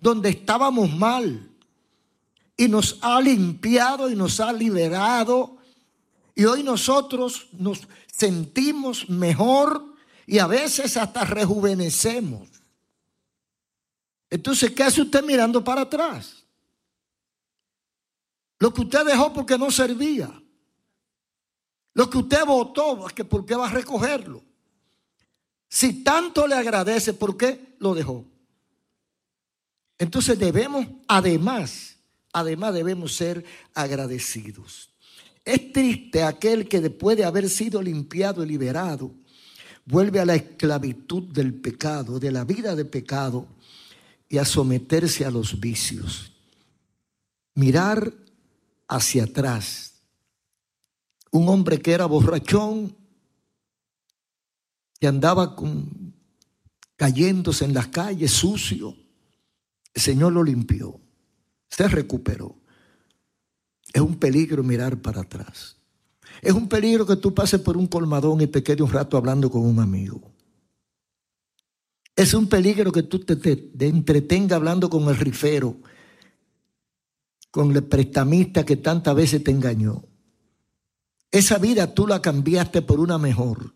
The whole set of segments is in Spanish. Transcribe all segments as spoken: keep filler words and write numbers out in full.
donde estábamos mal. Y nos ha limpiado y nos ha liberado. Y hoy nosotros nos sentimos mejor y a veces hasta rejuvenecemos. Entonces, ¿qué hace usted mirando para atrás? Lo que usted dejó porque no servía. Lo que usted votó, que ¿por qué va a recogerlo? Si tanto le agradece, ¿por qué lo dejó? Entonces debemos, además, además debemos ser agradecidos. Es triste aquel que después de haber sido limpiado y liberado, vuelve a la esclavitud del pecado, de la vida de pecado, y a someterse a los vicios. Mirar hacia atrás. Un hombre que era borrachón, que andaba con, cayéndose en las calles, sucio. El Señor lo limpió, se recuperó. Es un peligro mirar para atrás. Es un peligro que tú pases por un colmadón y te quedes un rato hablando con un amigo. Es un peligro que tú te, te, te entretengas hablando con el rifero, con el prestamista que tantas veces te engañó. Esa vida tú la cambiaste por una mejor.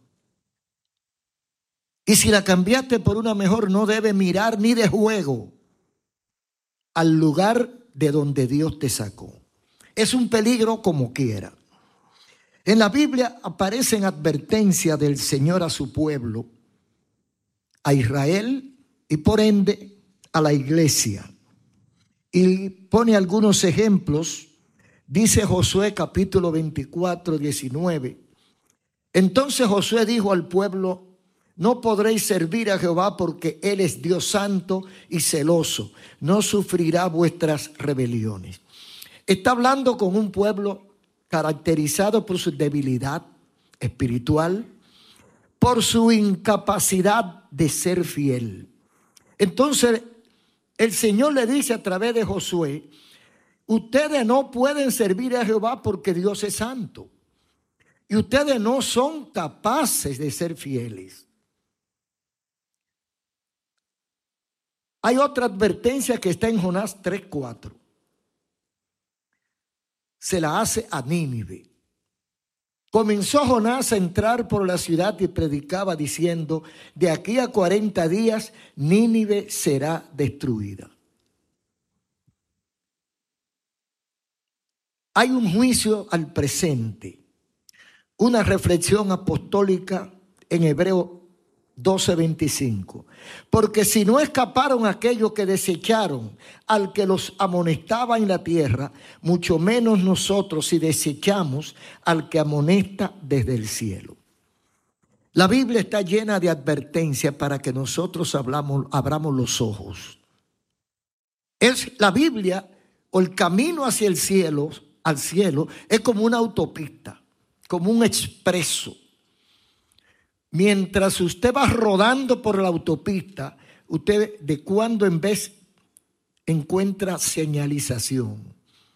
Y si la cambiaste por una mejor, no debes mirar ni de juego al lugar de donde Dios te sacó. Es un peligro como quiera. En la Biblia aparecen advertencias del Señor a su pueblo, a Israel y por ende a la iglesia. Y pone algunos ejemplos. Dice Josué capítulo veinticuatro, diecinueve. Entonces Josué dijo al pueblo: no podréis servir a Jehová porque Él es Dios santo y celoso. No sufrirá vuestras rebeliones. Está hablando con un pueblo caracterizado por su debilidad espiritual, por su incapacidad de ser fiel. Entonces el Señor le dice a través de Josué: ustedes no pueden servir a Jehová porque Dios es santo. Y ustedes no son capaces de ser fieles. Hay otra advertencia que está en Jonás tres cuatro. Se la hace a Nínive. Comenzó Jonás a entrar por la ciudad y predicaba diciendo: de aquí a cuarenta días Nínive será destruida. Hay un juicio al presente, una reflexión apostólica en Hebreo doce veinticinco. Porque si no escaparon aquellos que desecharon al que los amonestaba en la tierra, mucho menos nosotros si desechamos al que amonesta desde el cielo. La Biblia está llena de advertencias para que nosotros hablamos, abramos los ojos. Es la Biblia, o el camino hacia el cielo, al cielo, es como una autopista, como un expreso. Mientras usted va rodando por la autopista, usted de cuando en vez encuentra señalización.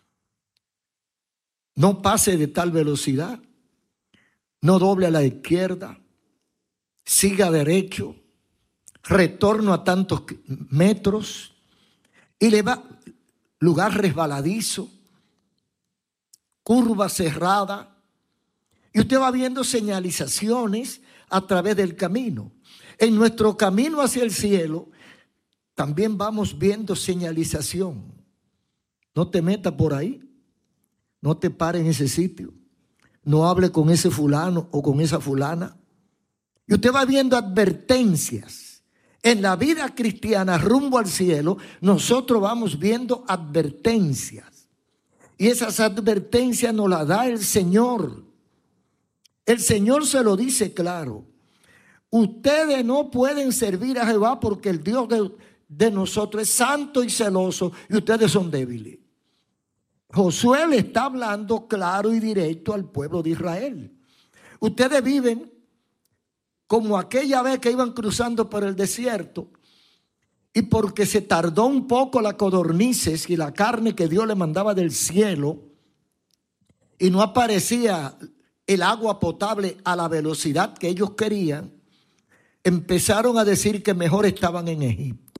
No pase de tal velocidad, no doble a la izquierda, siga derecho, retorno a tantos metros y le va lugar resbaladizo, curva cerrada, y usted va viendo señalizaciones a través del camino. En nuestro camino hacia el cielo también vamos viendo señalización. No te metas por ahí, no te pares en ese sitio, no hable con ese fulano o con esa fulana. Y usted va viendo advertencias. En la vida cristiana rumbo al cielo, nosotros vamos viendo advertencias. Y esas advertencias nos las da el Señor. El Señor se lo dice claro. Ustedes no pueden servir a Jehová porque el Dios de, de nosotros es santo y celoso y ustedes son débiles. Josué le está hablando claro y directo al pueblo de Israel. Ustedes viven como aquella vez que iban cruzando por el desierto y porque se tardó un poco la codornices y la carne que Dios le mandaba del cielo y no aparecía el agua potable a la velocidad que ellos querían, empezaron a decir que mejor estaban en Egipto.